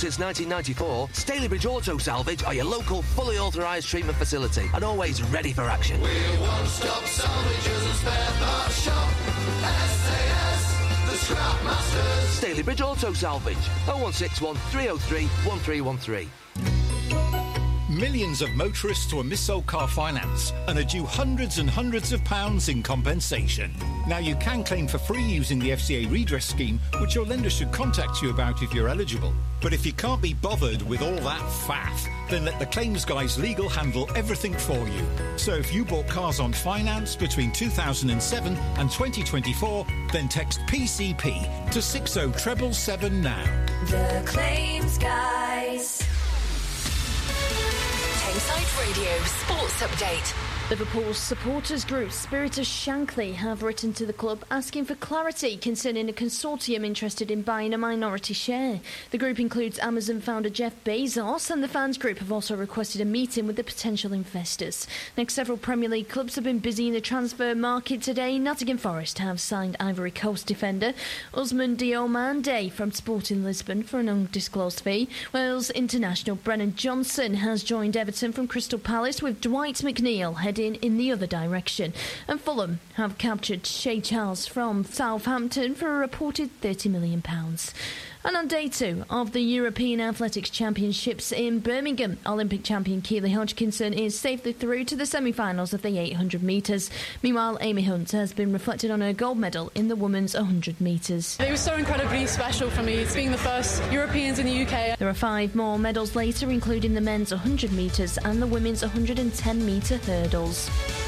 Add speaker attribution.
Speaker 1: since 1994, Stalybridge Auto Salvage are your local fully authorised treatment facility and always ready for action.
Speaker 2: We're one-stop salvagers and spare parts shop. SAS, the Scrap Masters.
Speaker 1: Stalybridge Auto Salvage, 0161 303 1313.
Speaker 3: Millions of motorists were mis-sold car finance and are due hundreds and hundreds of pounds in compensation. Now you can claim for free using the FCA redress scheme, which your lender should contact you about if you're eligible. But if you can't be bothered with all that faff, then let the claims guys legal handle everything for you. So if you bought cars on finance between 2007 and 2024, then text PCP to 60777 now.
Speaker 4: The Claims Guys. Tameside Radio Sports Update.
Speaker 5: Liverpool's supporters group Spirit of Shankly have written to the club asking for clarity concerning a consortium interested in buying a minority share. The group includes Amazon founder Jeff Bezos, and the fans group have also requested a meeting with the potential investors. Next, several Premier League clubs have been busy in the transfer market today. Nottingham Forest have signed Ivory Coast defender Ousmane Diomande from Sporting Lisbon for an undisclosed fee. Wales international Brennan Johnson has joined Everton from Crystal Palace, with Dwight McNeil heading in the other direction. And Fulham have captured Shay Charles from Southampton for a reported £30 million. And on day 2 of the European Athletics Championships in Birmingham, Olympic champion Keely Hodgkinson is safely through to the semi-finals of the 800 metres. Meanwhile, Amy Hunt has been reflected on her gold medal in the women's 100 metres.
Speaker 6: It was so incredibly special for me. It's being the first Europeans in the UK.
Speaker 5: There are 5 more medals later, including the men's 100 metres and the women's 110 metre hurdles.